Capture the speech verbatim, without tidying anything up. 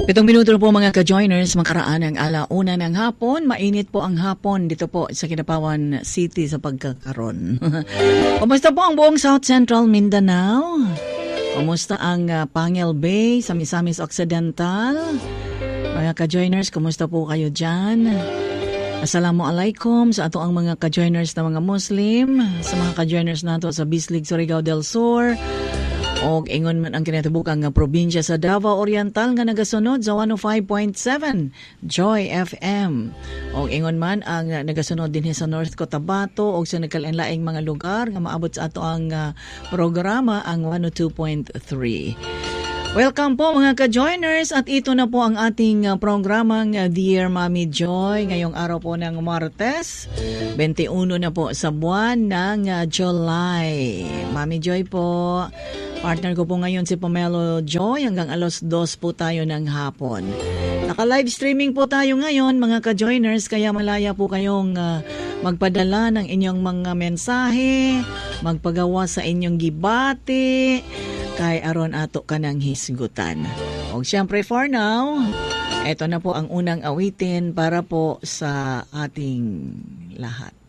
Pitong minuto na po mga ka-joiners, makaraan ang alauna ng hapon. Mainit po ang hapon dito po sa Kidapawan City sa pagkakaroon. Kumusta po ang buong South Central Mindanao? Kumusta ang uh, Pangil Bay sa Misamis Occidental? Mga ka-joiners, kumusta po kayo dyan? Assalamualaikum sa ato ang mga ka-joiners na mga Muslim, sa mga ka-joiners nato sa Bislig, Surigao del Sur, o ingon man ang kinatibukang nga probinsya sa Davao Oriental nga nagasunod sa one oh five point seven Joy F M. O ingon man ang nagasunod din sa North Cotabato o sa nagkalain-laing mga lugar nga maabot sa ato ang uh, programa ang one oh two point three. Welcome po mga ka-joiners at ito na po ang ating uh, programang uh, Dear Mami Joy ngayong araw po ng Martes, twenty-one na po sa buwan ng uh, July. Mami Joy po, partner ko po ngayon si Pomelo Joy hanggang alas dos po tayo ng hapon. Naka-live streaming po tayo ngayon mga ka-joiners kaya malaya po kayong uh, magpadala ng inyong mga mensahe, magpagawa sa inyong gibati, kay aron ato ka ng hisgutan. O siyempre for now, eto na po ang unang awitin para po sa ating lahat.